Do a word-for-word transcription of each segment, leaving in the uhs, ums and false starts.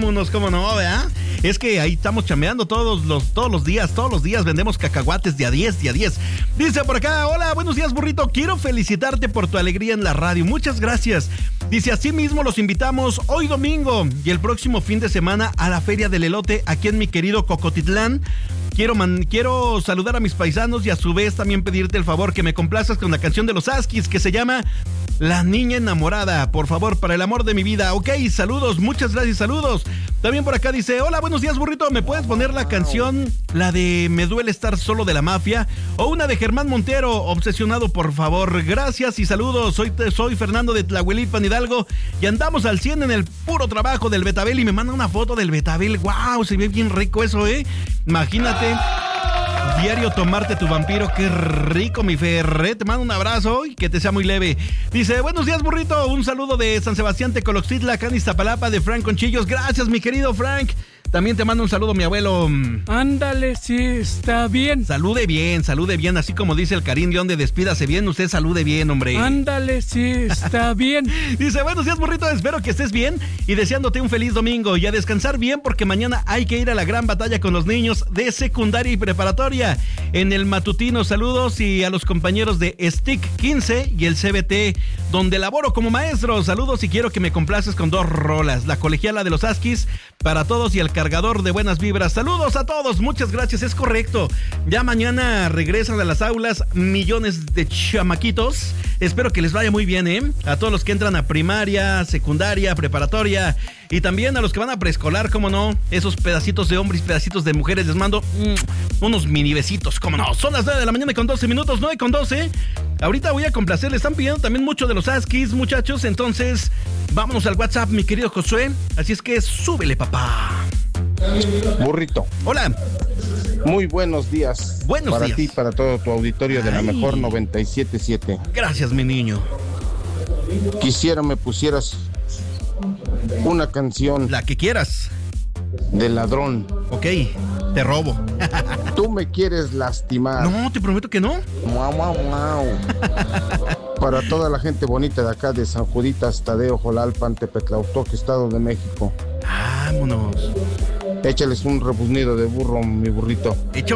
Vámonos, cómo no, ¿verdad? Es que ahí estamos chambeando todos los, todos los días, todos los días vendemos cacahuates de a diez, de a diez. Dice por acá, hola, buenos días, burrito. Quiero felicitarte por tu alegría en la radio. Muchas gracias. Dice, así mismo los invitamos hoy domingo y el próximo fin de semana a la Feria del Elote aquí en mi querido Cocotitlán. Quiero, man, quiero saludar a mis paisanos y a su vez también pedirte el favor que me complazcas con la canción de los Askis que se llama La Niña Enamorada. Por favor, para el amor de mi vida. Ok, saludos, muchas gracias, saludos. También por acá dice, hola, buenos días, burrito. ¿Me puedes poner la canción, la de Me duele estar solo de la Mafia? O una de Germán Montero, Obsesionado, por favor. Gracias y saludos. Soy, soy Fernando de Tlahuelipan, Hidalgo. Y andamos al cien en el puro trabajo del Betabel. Y me manda una foto del Betabel. Wow, se ve bien rico eso, ¿eh? Imagínate. Diario tomarte tu vampiro, qué rico, mi Ferre. Te mando un abrazo y que te sea muy leve. Dice, buenos días, burrito. Un saludo de San Sebastián, Tecoloxtla, acá en Iztapalapa, de Frank Conchillos. Gracias, mi querido Frank. También te mando un saludo, mi abuelo. Ándale, sí, está bien. Salude bien, salude bien, así como dice el Karim León de despídase bien, usted salude bien, hombre. Ándale, sí, está bien. Dice, buenos días, burrito, espero que estés bien y deseándote un feliz domingo y a descansar bien porque mañana hay que ir a la gran batalla con los niños de secundaria y preparatoria. En el matutino, saludos y a los compañeros de Stick quince y el C B T, donde laboro como maestro. Saludos y quiero que me complaces con dos rolas, la colegiala de los Askis para todos y el cargador de buenas vibras. Saludos a todos, muchas gracias, es correcto. Ya mañana regresan a las aulas millones de chamaquitos. Espero que les vaya muy bien, ¿eh? A todos los que entran a primaria, secundaria, preparatoria y también a los que van a preescolar, cómo no. Esos pedacitos de hombres y pedacitos de mujeres les mando mmm, unos mini besitos, cómo no. Son las nueve de la mañana con doce minutos, nueve con doce. Ahorita voy a complacer, le están pidiendo también mucho de los Askis, muchachos. Entonces, vámonos al WhatsApp, mi querido Josué. Así es que súbele, papá. Burrito. Hola. Muy buenos días. Buenos para días. ti, para todo tu auditorio. Ay. De la mejor noventa y siete punto siete. Gracias, mi niño. Quisiera me pusieras una canción. La que quieras. De ladrón. Ok, te robo. Tú me quieres lastimar. No, te prometo que no. Mau, mau, mau. Para toda la gente bonita de acá, de San Juditas, Tadeo, Jolalpan, Tepetlautoc, Estado de México. Vámonos. Échales un rebuznido de burro, mi burrito. Hecho.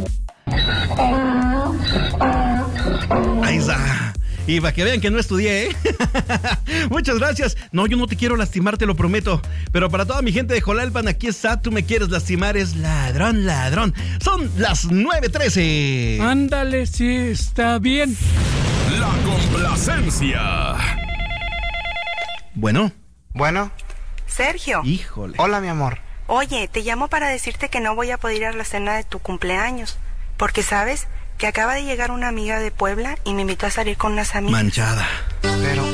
Ahí está. Y para que vean que no estudié, ¿eh? Muchas gracias. No, yo no te quiero lastimar, te lo prometo. Pero para toda mi gente de Jolalpan, aquí está, tú me quieres lastimar, es ladrón, ladrón. Son las nueve trece. Ándale, sí, está bien. La complacencia. Bueno. Bueno. Sergio. Híjole. Hola, mi amor. Oye, te llamo para decirte que no voy a poder ir a la cena de tu cumpleaños. Porque, ¿sabes? Que acaba de llegar una amiga de Puebla y me invitó a salir con unas amigas. Manchada. Pero,